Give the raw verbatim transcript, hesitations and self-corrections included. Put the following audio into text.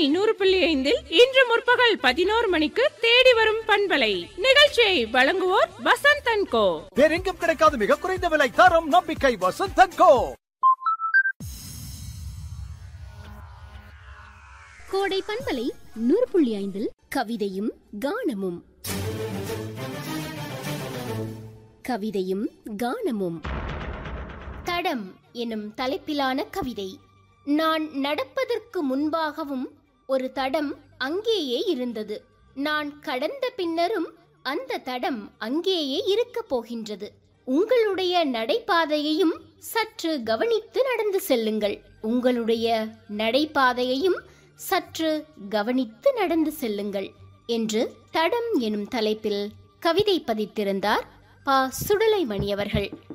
நூறு புள்ளி ஐந்தில் இன்று முற்பகல் பதினோரு மணிக்கு தேடி வரும் பண்பலை நிகழ்ச்சியை வழங்குவோர் வசந்த் அண்ட் கோ. வேறெங்கும் கிடைக்காத மிக குறைந்த விலை, தரம், நம்பிக்கை. வசந்த் அண்ட் கோ. கோடை பண்பலை நூறு புள்ளி ஐந்தில் கவிதையும் கானமும் கவிதையும் கானமும். தடம் எனும் தலைப்பிலான கவிதை. நான் நடப்பதற்கு முன்பாகவும் ஒரு தடம் அங்கேயே இருந்தது. நான் கடந்த பின்னரும் அந்த தடம் அங்கேயே இருக்கப் போகின்றது. உங்களுடைய நடைபாதையையும் சற்று கவனித்து நடந்து செல்லுங்கள். உங்களுடைய நடைபாதையையும் சற்று கவனித்து நடந்து செல்லுங்கள் என்று தடம் எனும் தலைப்பில் கவிதை பதித்திருந்தார் பா. சுடலைமணி அவர்கள்.